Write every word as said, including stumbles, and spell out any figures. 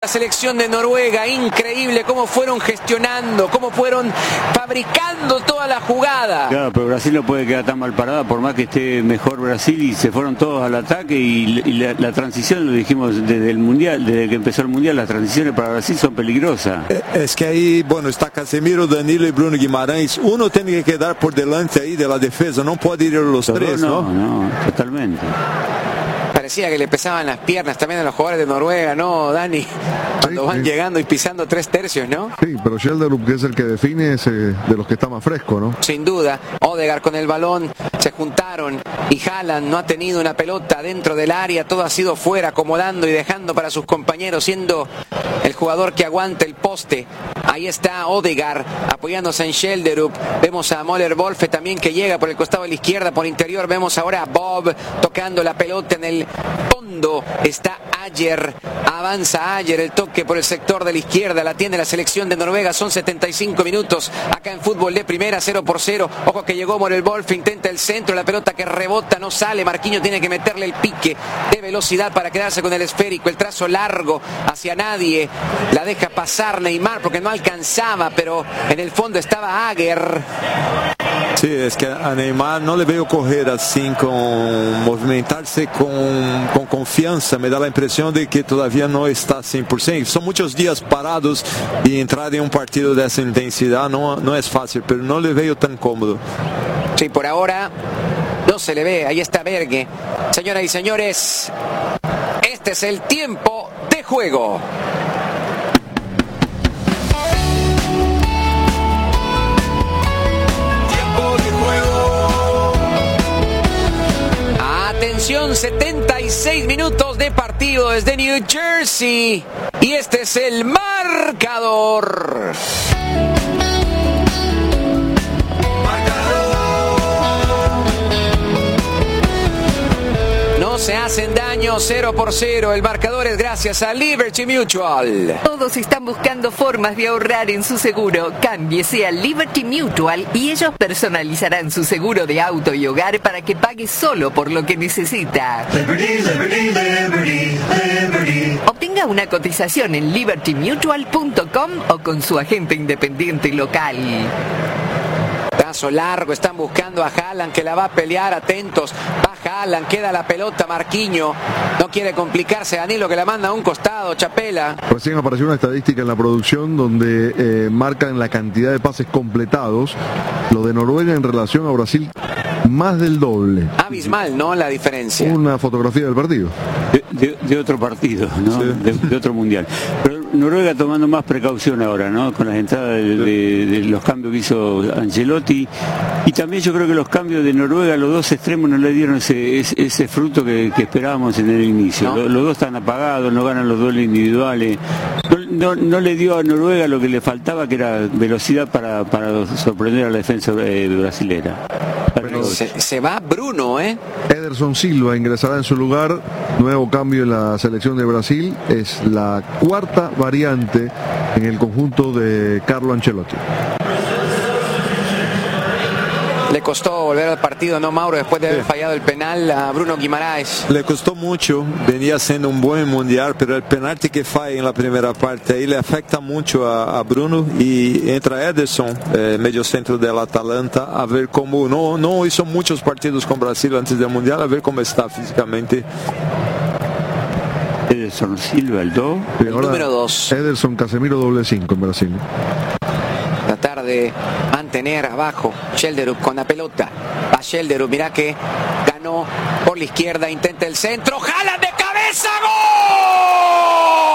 selección de Noruega, increíble cómo fueron gestionando, cómo fueron fabricando toda la jugada. Claro, pero Brasil no puede quedar tan mal parada, por más que esté mejor Brasil, y se fueron todos al ataque, y, y la, la transición, lo dijimos desde el Mundial, desde que empezó el Mundial, las transiciones para Brasil son peligrosas. Es que ahí, bueno, está Casemiro, Danilo y Bruno Guimarães, uno tiene que quedar por delante ahí de la defensa, no puede ir los Todo tres, no, ¿no? No, totalmente. Parecía que le pesaban las piernas también a los jugadores de Noruega, ¿no, Dani? Cuando Sí, van sí. llegando y pisando tres tercios, ¿no? Sí, pero Schelderup, que es el que define, es eh, de los que está más fresco, ¿no? Sin duda, Odegaard con el balón, se juntaron y Haaland no ha tenido una pelota dentro del área, todo ha sido fuera, acomodando y dejando para sus compañeros, siendo el jugador que aguanta el poste. Ahí está Odegaard apoyándose en Schelderup. Vemos a Möller Wolfe también que llega por el costado de la izquierda, por interior. Vemos ahora a Bob tocando la pelota en el fondo. Está Ayer, avanza Ayer, el toque por el sector de la izquierda, la tiene la selección de Noruega. Son setenta y cinco minutos acá en fútbol de primera, cero por cero. Ojo que llegó Möller Wolfe, intenta el centro, la pelota que rebota, no sale. Marquinhos tiene que meterle el pique de velocidad para quedarse con el esférico, el trazo largo hacia nadie, la deja pasar Neymar porque no alcanzaba, pero en el fondo estaba Ager. Sí, es que a Neymar no le veo correr así, con movimentarse con, con confianza. Me da la impresión de que todavía no está cien por ciento. Son muchos días parados y entrar en un partido de esa intensidad no, no es fácil, pero no le veo tan cómodo. Sí, por ahora no se le ve. Ahí está Berge. Señoras y señores, este es el tiempo de juego. Atención, setenta y seis minutos de partido desde New Jersey. Y este es el marcador. No se hacen daño, cero por cero. El marcador es gracias a Liberty Mutual. Todos están buscando formas de ahorrar en su seguro. Cámbiese a Liberty Mutual y ellos personalizarán su seguro de auto y hogar para que pague solo por lo que necesita. Liberty, liberty, liberty, liberty. Obtenga una cotización en liberty mutual punto com o con su agente independiente local. Trazo largo, están buscando a Haaland que la va a pelear, atentos. Va Haaland, queda la pelota, Marquinhos. No quiere complicarse, Danilo que la manda a un costado, Chapela. Recién apareció una estadística en la producción donde eh, marcan la cantidad de pases completados. Lo de Noruega en relación a Brasil, más del doble. Abismal, ¿no? La diferencia. Una fotografía del partido. De, de, de otro partido, ¿no? Sí. De, de otro mundial. Pero Noruega tomando más precaución ahora, ¿no? Con las entradas de, de, de los cambios que hizo Ancelotti. Y también yo creo que los cambios de Noruega, los dos extremos no le dieron ese, ese, ese fruto que, que esperábamos en el inicio. ¿No? Los, los dos están apagados, no ganan los duelos individuales. No, no, no le dio a Noruega lo que le faltaba, que era velocidad para, para sorprender a la defensa eh, brasilera. Pero, Se, se va Bruno, ¿eh? Ederson Silva ingresará en su lugar. Nuevo cambio en la selección de Brasil. Es la cuarta variante en el conjunto de Carlo Ancelotti. Le costó volver al partido, ¿no, Mauro? Después de haber fallado el penal a Bruno Guimarães. Le costó mucho, venía siendo un buen mundial, pero el penalti que falla en la primera parte ahí le afecta mucho a, a Bruno, y entra Ederson, eh, medio centro del Atalanta, a ver cómo, no, no hizo muchos partidos con Brasil antes del mundial, a ver cómo está físicamente. Ederson Silva, el dos. El número dos. Ederson Casemiro doble cinco en Brasil. Tratar de mantener abajo Schelderup con la pelota. Va Schelderup, mirá que ganó por la izquierda, intenta el centro. ¡Haaland de cabeza! ¡Gol!